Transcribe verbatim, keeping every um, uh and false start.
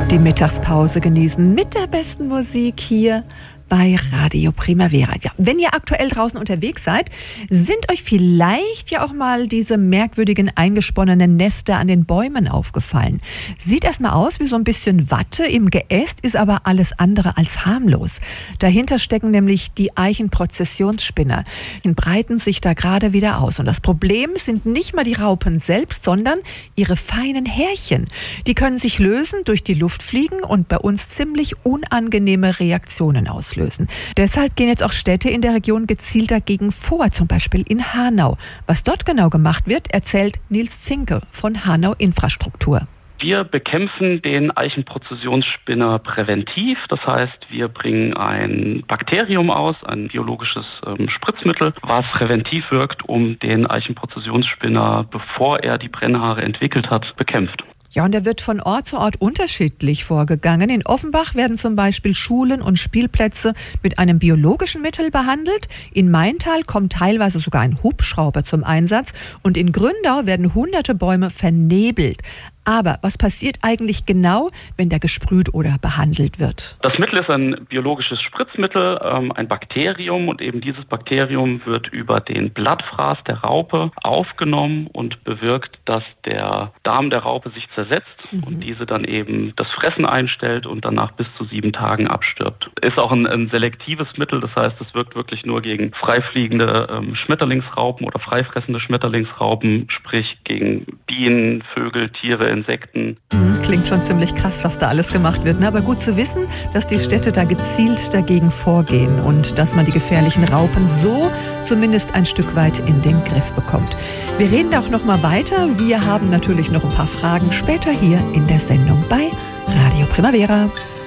Die Mittagspause genießen mit der besten Musik hier bei Radio Primavera. Ja, wenn ihr aktuell draußen unterwegs seid, sind euch vielleicht ja auch mal diese merkwürdigen eingesponnenen Nester an den Bäumen aufgefallen. Sieht erstmal aus wie so ein bisschen Watte im Geäst, ist aber alles andere als harmlos. Dahinter stecken nämlich die Eichenprozessionsspinner. Die breiten sich da gerade wieder aus. Und das Problem sind nicht mal die Raupen selbst, sondern ihre feinen Härchen. Die können sich lösen, durch die Luft fliegen und bei uns ziemlich unangenehme Reaktionen auslösen. Deshalb gehen jetzt auch Städte in der Region gezielt dagegen vor, zum Beispiel in Hanau. Was dort genau gemacht wird, erzählt Nils Zinke von Hanau Infrastruktur. Wir bekämpfen den Eichenprozessionsspinner präventiv. Das heißt, wir bringen ein Bakterium aus, ein biologisches ähm, Spritzmittel, was präventiv wirkt, um den Eichenprozessionsspinner, bevor er die Brennhaare entwickelt hat, bekämpft. Ja, und da wird von Ort zu Ort unterschiedlich vorgegangen. In Offenbach werden zum Beispiel Schulen und Spielplätze mit einem biologischen Mittel behandelt. In Maintal kommt teilweise sogar ein Hubschrauber zum Einsatz. Und in Gründau werden hunderte Bäume vernebelt. Aber was passiert eigentlich genau, wenn da gesprüht oder behandelt wird? Das Mittel ist ein biologisches Spritzmittel, ähm, ein Bakterium, und eben dieses Bakterium wird über den Blattfraß der Raupe aufgenommen und bewirkt, dass der Darm der Raupe sich zersetzt mhm. und diese dann eben das Fressen einstellt und danach bis zu sieben Tagen abstirbt. Ist auch ein, ein selektives Mittel, das heißt, es wirkt wirklich nur gegen freifliegende ähm, Schmetterlingsraupen oder freifressende Schmetterlingsraupen, sprich gegen Bienen, Vögel, Tiere, Insekten. Klingt schon ziemlich krass, was da alles gemacht wird. Aber gut zu wissen, dass die Städte da gezielt dagegen vorgehen und dass man die gefährlichen Raupen so zumindest ein Stück weit in den Griff bekommt. Wir reden auch noch mal weiter. Wir haben natürlich noch ein paar Fragen später hier in der Sendung bei Radio Primavera.